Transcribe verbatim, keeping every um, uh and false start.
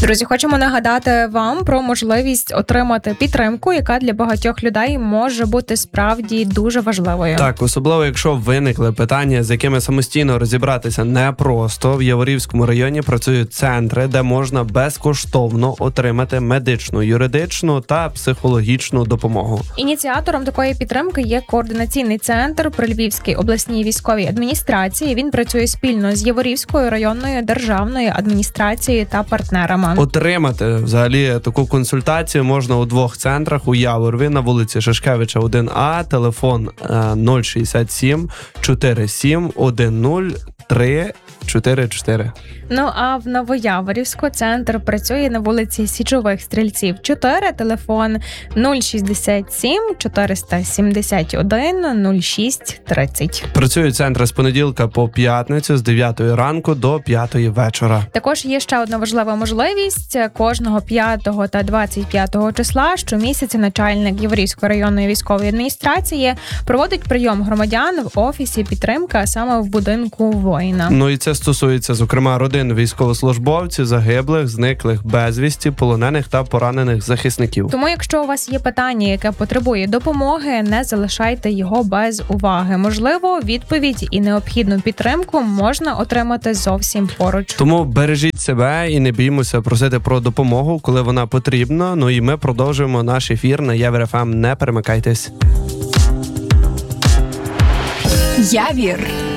Друзі, хочемо нагадати вам про можливість отримати підтримку, яка для багатьох людей може бути справді дуже важливою. Так, особливо, якщо виникли питання, з якими самостійно розібратися непросто. В Яворівському районі працюють центри, де можна безкоштовно отримати медичну, юридичну та психологічну допомогу. Ініціатором такої підтримки є координаційний центр при Львівській обласній військовій адміністрації. Він працює спільно з Яворівською районною державною адміністрацією та партнерами. Отримати взагалі таку консультацію можна у двох центрах у Яворові на вулиці Шишкевича один А, телефон нуль шістдесят сім чотири сім один нуль три чотири чотири. Ну а в Новояворівську центр працює на вулиці Січових Стрільців чотири, телефон нуль шістдесят сім чотириста сімдесят один нуль шість тридцять. Працюють центри з понеділка по п'ятницю з дев'ятої ранку до п'ятої вечора. Також є ще одна важлива можливість. Кожного п'ятого та двадцять п'ятого числа щомісяця начальник Яворівської районної військової адміністрації проводить прийом громадян в офісі підтримки, а саме в будинку воїна. Ну і це стосується, зокрема, родин військовослужбовців, загиблих, зниклих безвісті, полонених та поранених захисників. Тому, якщо у вас є питання, яке потребує допомоги, не залишайте його без уваги. Можливо, відповідь і необхідну підтримку можна отримати зовсім поруч. Тому бережіть себе і не біймося просити про допомогу, коли вона потрібна. Ну і ми продовжуємо наш ефір на Явір еф ем. Не перемикайтесь. Явір.